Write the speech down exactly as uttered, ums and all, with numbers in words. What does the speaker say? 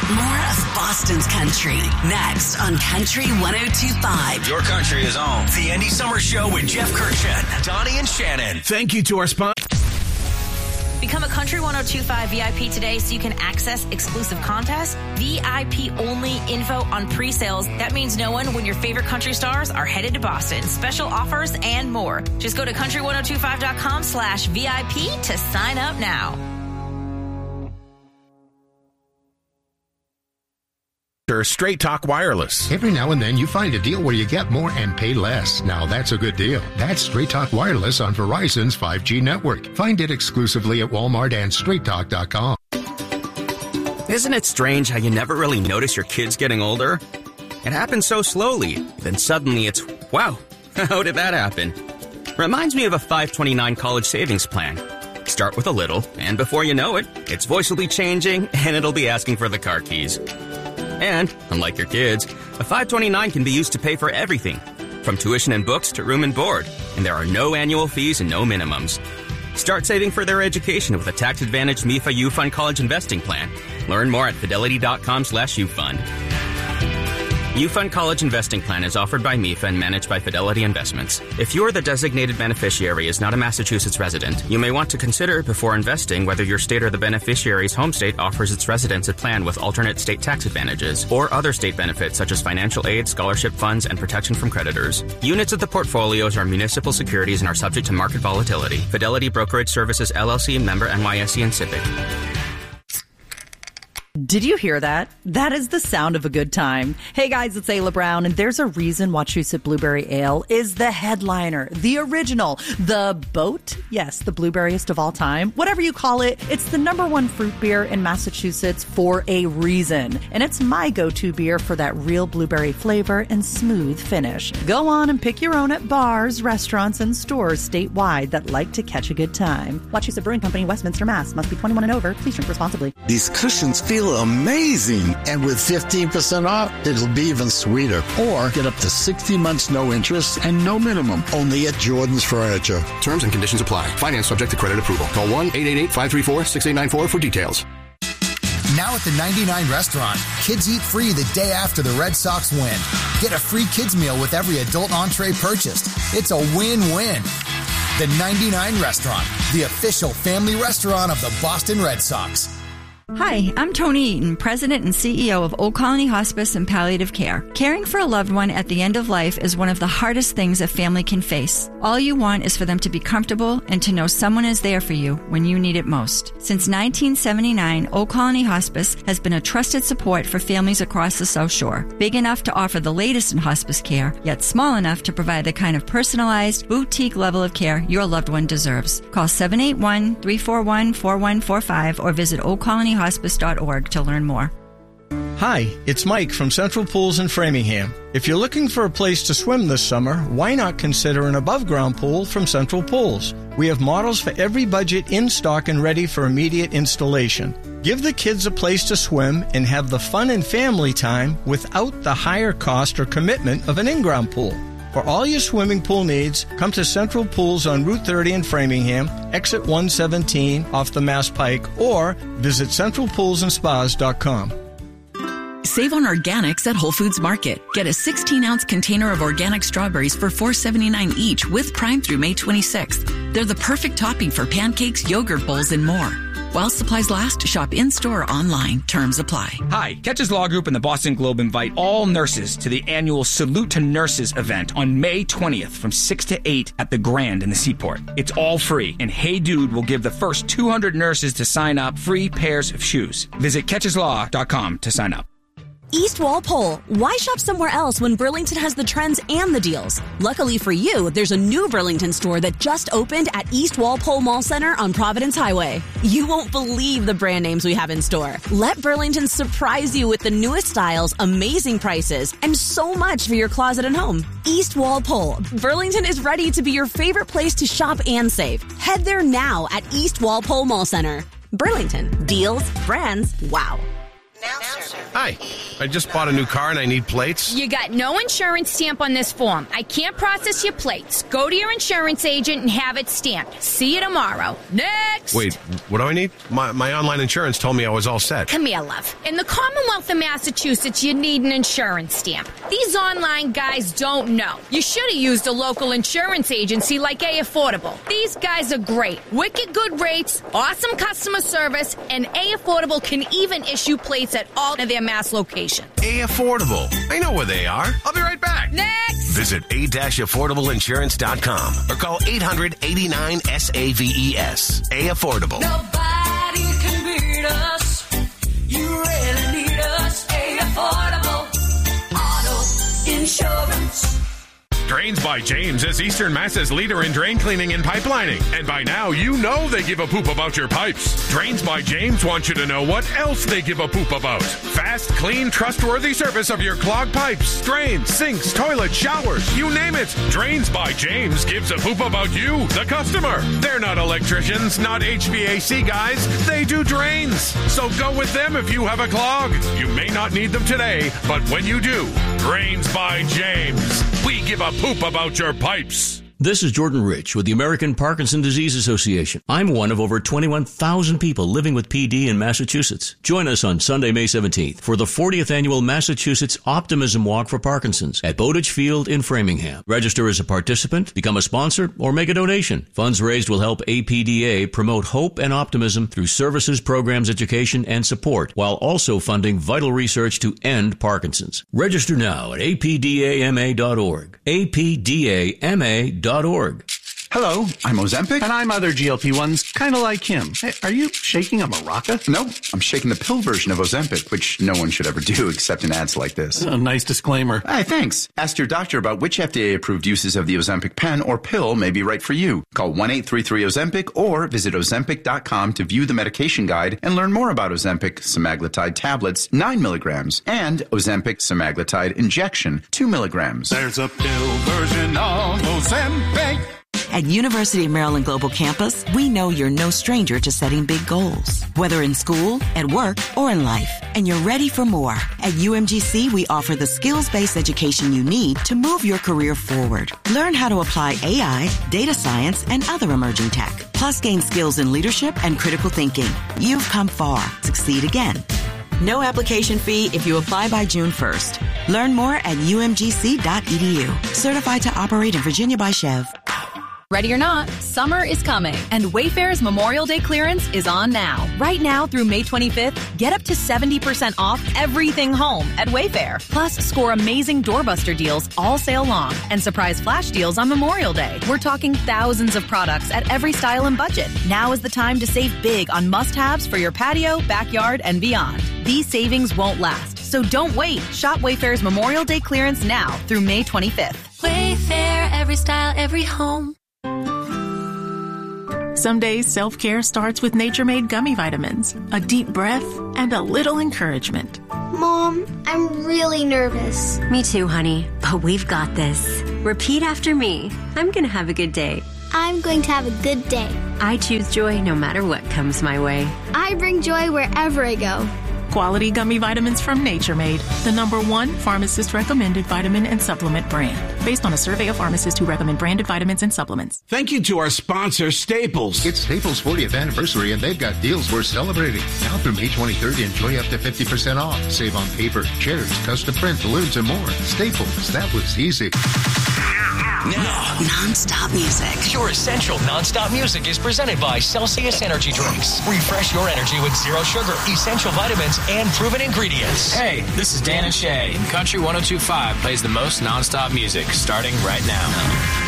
More of Boston's country. Next on Country one oh two point five. Your country is on. The Andy Summers Show with Jeff Kirchen, Donnie and Shannon. Thank you to our sponsor. Become a Country one oh two point five V I P today so you can access exclusive contests, V I P-only info on pre-sales. That means knowing when your favorite country stars are headed to Boston. Special offers and more. Just go to country one oh two five dot com slash V I P to sign up now. Straight Talk Wireless. Every now and then you find a deal where you get more and pay less. Now that's a good deal. That's Straight Talk Wireless on Verizon's five G network. Find it exclusively at Walmart and straight talk dot com. Isn't it strange how you never really notice your kids getting older? It happens so slowly. Then suddenly it's, wow, how did that happen? Reminds me of a five twenty-nine college savings plan. Start with a little, and before you know it, its voice will be changing and it'll be asking for the car keys. And, unlike your kids, a five twenty-nine can be used to pay for everything, from tuition and books to room and board, and there are no annual fees and no minimums. Start saving for their education with a tax-advantaged M I F A U-Fund College Investing Plan. Learn more at fidelity.com slash U-Fund. U-Fund College Investing Plan is offered by M I F A and managed by Fidelity Investments. If you or the designated beneficiary is not a Massachusetts resident, you may want to consider before investing whether your state or the beneficiary's home state offers its residents a plan with alternate state tax advantages or other state benefits such as financial aid, scholarship funds, and protection from creditors. Units of the portfolios are municipal securities and are subject to market volatility. Fidelity Brokerage Services, L L C, member N Y S E and SIPC. Did you hear that? That is the sound of a good time. Hey guys, it's Ayla Brown, and there's a reason Wachusett Blueberry Ale is the headliner, the original, the boat. Yes, the blueberriest of all time. Whatever you call it, it's the number one fruit beer in Massachusetts for a reason. And it's my go-to beer for that real blueberry flavor and smooth finish. Go on and pick your own at bars, restaurants, and stores statewide that like to catch a good time. Wachusett Brewing Company, Westminster, Mass. Must be twenty-one and over. Please drink responsibly. These cushions feel amazing. And with fifteen percent off, it'll be even sweeter. Or get up to sixty months no interest and no minimum. Only at Jordan's Furniture. Terms and conditions apply. Finance subject to credit approval. Call one eight eight eight, five three four, six eight nine four for details. Now at the ninety-nine Restaurant, kids eat free the day after the Red Sox win. Get a free kids meal with every adult entree purchased. It's a win-win. The ninety-nine Restaurant, the official family restaurant of the Boston Red Sox. Hi, I'm Tony Eaton, President and C E O of Old Colony Hospice and Palliative Care. Caring for a loved one at the end of life is one of the hardest things a family can face. All you want is for them to be comfortable and to know someone is there for you when you need it most. Since nineteen seventy-nine, Old Colony Hospice has been a trusted support for families across the South Shore. Big enough to offer the latest in hospice care, yet small enough to provide the kind of personalized, boutique level of care your loved one deserves. Call seven eight one, three four one, four one four five or visit old colony hospice dot org to learn more. Hi, it's Mike from Central Pools in Framingham. If you're looking for a place to swim this summer, why not consider an above-ground pool from Central Pools? We have models for every budget in stock and ready for immediate installation. Give the kids a place to swim and have the fun and family time without the higher cost or commitment of an in-ground pool. For all your swimming pool needs, come to Central Pools on Route thirty in Framingham, exit one seventeen off the Mass Pike, or visit central pools and spas dot com. Save on organics at Whole Foods Market. Get a sixteen ounce container of organic strawberries for four seventy-nine each with Prime through May twenty-sixth. They're the perfect topping for pancakes, yogurt bowls, and more. While supplies last, shop in-store or online. Terms apply. Hi, Catches Law Group and the Boston Globe invite all nurses to the annual Salute to Nurses event on May twentieth from six to eight at the Grand in the Seaport. It's all free, and Hey Dude will give the first two hundred nurses to sign up free pairs of shoes. Visit catches law dot com to sign up. East Walpole. Why shop somewhere else when Burlington has the trends and the deals? Luckily for you, there's a new Burlington store that just opened at East Walpole Mall Center on Providence Highway. You won't believe the brand names we have in store. Let Burlington surprise you with the newest styles, amazing prices, and so much for your closet and home. East Walpole. Burlington is ready to be your favorite place to shop and save. Head there now at East Walpole Mall Center. Burlington. Deals, brands, wow. Now, Hi. I just bought a new car and I need plates. You got no insurance stamp on this form. I can't process your plates. Go to your insurance agent and have it stamped. See you tomorrow. Next! Wait, what do I need? My, my online insurance told me I was all set. Come here, love. In the Commonwealth of Massachusetts, you need an insurance stamp. These online guys don't know. You should have used a local insurance agency like A Affordable. These guys are great. Wicked good rates, awesome customer service, and A Affordable can even issue plates at all of their Mass locations. A Affordable. I know where they are. I'll be right back. Next! Visit a dash affordable insurance dot com or call eight hundred eighty-nine S A V E S. A Affordable. Nobody can beat us. You really need us. A Affordable Auto Insurance. Drains by James is Eastern Mass's leader in drain cleaning and pipelining. And by now, you know they give a poop about your pipes. Drains by James wants you to know what else they give a poop about. Fast, clean, trustworthy service of your clogged pipes, drains, sinks, toilets, showers, you name it. Drains by James gives a poop about you, the customer. They're not electricians, not H V A C guys. They do drains. So go with them if you have a clog. You may not need them today, but when you do, Drains by James. We give a poop about your pipes. This is Jordan Rich with the American Parkinson Disease Association. I'm one of over twenty-one thousand people living with P D in Massachusetts. Join us on Sunday, May seventeenth for the fortieth Annual Massachusetts Optimism Walk for Parkinson's at Bowditch Field in Framingham. Register as a participant, become a sponsor, or make a donation. Funds raised will help A P D A promote hope and optimism through services, programs, education, and support, while also funding vital research to end Parkinson's. Register now at A P D A M A dot org. A P D A M A dot org. Hello, I'm Ozempic. And I'm other G L P ones, kind of like him. Hey, are you shaking a maraca? No, I'm shaking the pill version of Ozempic, which no one should ever do except in ads like this. A nice disclaimer. Hey, thanks. Ask your doctor about which F D A-approved uses of the Ozempic pen or pill may be right for you. Call one eight three three Ozempic or visit Ozempic dot com to view the medication guide and learn more about Ozempic semaglutide tablets, nine milligrams, and Ozempic semaglutide injection, two milligrams. There's a pill version of Ozempic. At University of Maryland Global Campus, we know you're no stranger to setting big goals, whether in school, at work, or in life, and you're ready for more. At U M G C, we offer the skills-based education you need to move your career forward. Learn how to apply A I, data science, and other emerging tech, plus gain skills in leadership and critical thinking. You've come far. Succeed again. No application fee if you apply by June first. Learn more at U M G C dot E D U. Certified to operate in Virginia by Chev. Ready or not, summer is coming, and Wayfair's Memorial Day clearance is on now. Right now through May twenty-fifth, get up to seventy percent off everything home at Wayfair. Plus, score amazing doorbuster deals all sale long and surprise flash deals on Memorial Day. We're talking thousands of products at every style and budget. Now is the time to save big on must-haves for your patio, backyard, and beyond. These savings won't last, so don't wait. Shop Wayfair's Memorial Day clearance now through May twenty-fifth. Wayfair, every style, every home. Some days self-care starts with Nature-Made gummy vitamins, a deep breath, and a little encouragement. Mom, I'm really nervous. Me too, honey, but we've got this. Repeat after me. I'm going to have a good day. I'm going to have a good day. I choose joy no matter what comes my way. I bring joy wherever I go. Quality gummy vitamins from Nature Made, the number one pharmacist-recommended vitamin and supplement brand. Based on a survey of pharmacists who recommend branded vitamins and supplements. Thank you to our sponsor, Staples. It's Staples' fortieth anniversary, and they've got deals worth celebrating. Now through May twenty-third, enjoy up to fifty percent off. Save on paper, chairs, custom print, balloons, and more. Staples, that was easy. Now, non-stop music. Your essential non-stop music is presented by Celsius Energy Drinks. Refresh your energy with zero sugar, essential vitamins, and proven ingredients. Hey, this is Dan and Shay, and Country one oh two point five plays the most non-stop music starting right now.